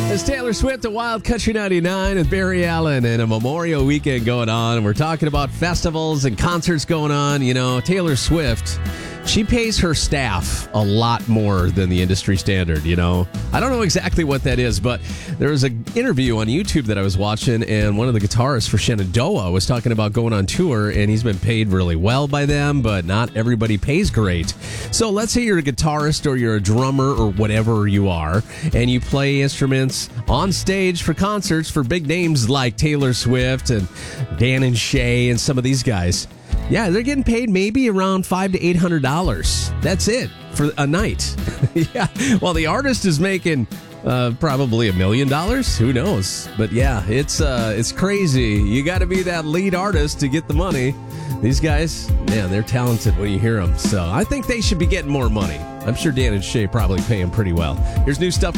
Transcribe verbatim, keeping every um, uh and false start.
It's Taylor Swift at Wild Country ninety-nine with Barry Allen and a Memorial Weekend going on. And we're talking about festivals and concerts going on. You know, Taylor Swift, she pays her staff a lot more than the industry standard, you know. I don't know exactly what that is, but there was an interview on YouTube that I was watching, and one of the guitarists for Shenandoah was talking about going on tour, and he's been paid really well by them, but not everybody pays great. So let's say you're a guitarist or you're a drummer or whatever you are, and you play instruments on stage for concerts for big names like Taylor Swift and Dan and Shay and some of these guys. Yeah, they're getting paid maybe around five to eight hundred dollars. That's it for a night. Yeah, well, the artist is making uh, probably a million dollars. Who knows? But yeah, it's uh, it's crazy. You got to be that lead artist to get the money. These guys, man, they're talented when you hear them. So I think they should be getting more money. I'm sure Dan and Shay probably pay them pretty well. Here's new stuff.